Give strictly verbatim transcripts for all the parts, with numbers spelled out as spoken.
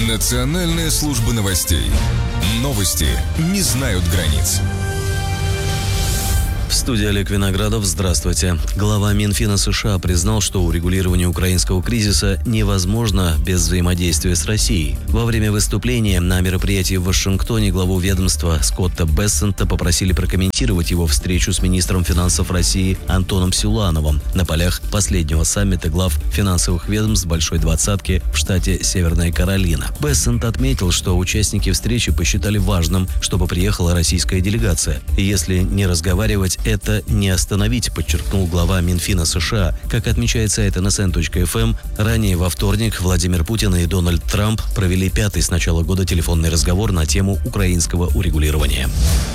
Национальная служба новостей. Новости не знают границ. В студии Олег Виноградов. Здравствуйте. Глава Минфина США признал, что урегулирование украинского кризиса невозможно без взаимодействия с Россией. Во время выступления на мероприятии в Вашингтоне главу ведомства Скотта Бессента попросили прокомментировать его встречу с министром финансов России Антоном Силуановым на полях последнего саммита глав финансовых ведомств Большой Двадцатки в штате Северная Каролина. Бессент отметил, что участники встречи посчитали важным, чтобы приехала российская делегация. И если не разговаривать, это не остановить, подчеркнул глава Минфина США. Как отмечает сайт эн эс эн точка эф эм, ранее во вторник Владимир Путин и Дональд Трамп провели пятый с начала года телефонный разговор на тему украинского урегулирования.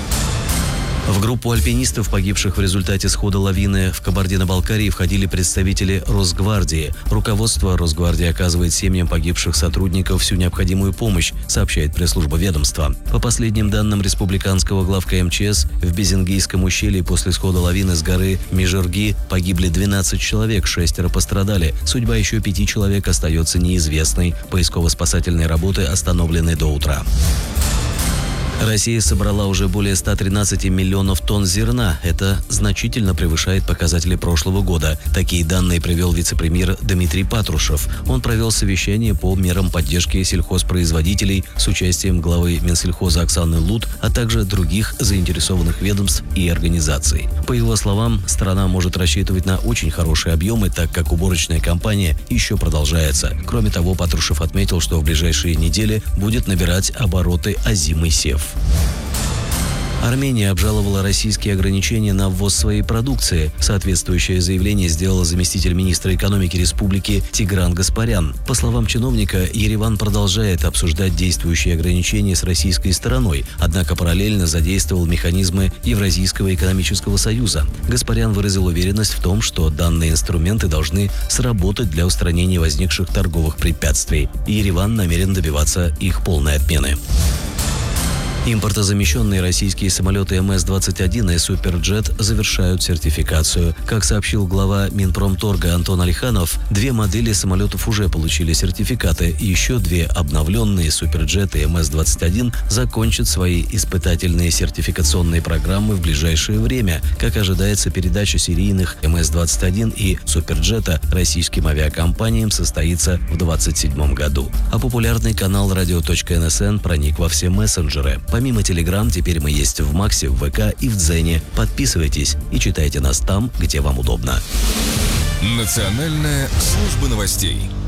В группу альпинистов, погибших в результате схода лавины в Кабардино-Балкарии, входили представители Росгвардии. Руководство Росгвардии оказывает семьям погибших сотрудников всю необходимую помощь, сообщает пресс-служба ведомства. По последним данным республиканского главка эм че эс, в Безингийском ущелье после схода лавины с горы Межирги погибли двенадцать человек, шестеро пострадали. Судьба еще пяти человек остается неизвестной. Поисково-спасательные работы остановлены до утра. Россия собрала уже более ста тринадцати миллионов тонн зерна. Это значительно превышает показатели прошлого года. Такие данные привел вице-премьер Дмитрий Патрушев. Он провел совещание по мерам поддержки сельхозпроизводителей с участием главы Минсельхоза Оксаны Лут, а также других заинтересованных ведомств и организаций. По его словам, страна может рассчитывать на очень хорошие объемы, так как уборочная кампания еще продолжается. Кроме того, Патрушев отметил, что в ближайшие недели будет набирать обороты озимый сев. Армения обжаловала российские ограничения на ввоз своей продукции. Соответствующее заявление сделал заместитель министра экономики республики Тигран Гаспарян. По словам чиновника, Ереван продолжает обсуждать действующие ограничения с российской стороной, однако параллельно задействовал механизмы Евразийского экономического союза. Гаспарян выразил уверенность в том, что данные инструменты должны сработать для устранения возникших торговых препятствий. Ереван намерен добиваться их полной отмены. Импортозамещенные российские самолеты эм эс двадцать один и Суперджет завершают сертификацию. Как сообщил глава Минпромторга Антон Алиханов, две модели самолетов уже получили сертификаты, и еще две обновленные Суперджет и эм эс двадцать один закончат свои испытательные сертификационные программы в ближайшее время. Как ожидается, передача серийных эм эс двадцать один и Суперджета российским авиакомпаниям состоится в двадцать седьмом году. А популярный канал радио точка эн эс эн проник во все мессенджеры. Помимо Telegram, теперь мы есть в Максе, в вэ ка и в Дзене. Подписывайтесь и читайте нас там, где вам удобно. Национальная служба новостей.